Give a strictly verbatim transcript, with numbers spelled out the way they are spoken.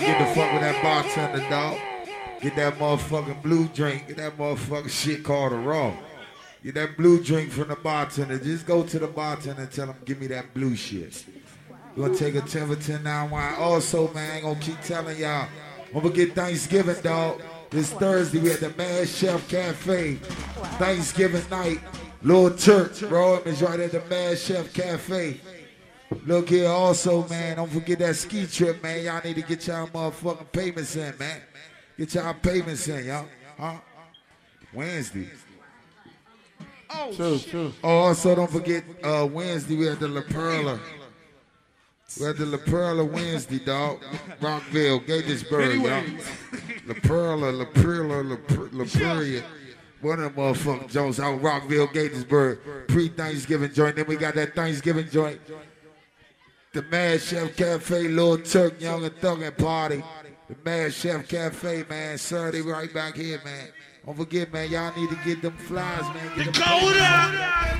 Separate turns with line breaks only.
get the fuck with that bartender, dog. Get that motherfucking blue drink. Get that motherfucking shit called a raw. Get that blue drink from the bartender. Just go to the bartender and tell him, give me that blue shit. We're gonna take a ten for ten now wine. Also, man, I ain't gonna keep telling y'all. Don't forget Thanksgiving, dog. This Thursday, we at the Mad Chef Cafe. Thanksgiving night. Lord Church, bro. It's right at the Mad Chef Cafe. Look here also, man. Don't forget that ski trip, man. Y'all need to get y'all motherfucking payments in, man. Get y'all payments in, y'all. Huh? Wednesday.
Oh, true, true.
Oh, also don't forget uh, Wednesday we at the La Perla. We at the La Perla Wednesday, dog. Rockville, Gaithersburg, y'all. La Perla, La Perla, La, La Perla. One of them motherfucking Jones out Rockville, Gaithersburg. Pre-Thanksgiving joint. Then we got that Thanksgiving joint. The Mad Chef Cafe, Lord Turk, Young and Thuggin' Party. The Mad Chef Cafe, man. Saturday right back here, man. Don't forget, man, y'all need to get them flies, man. Get them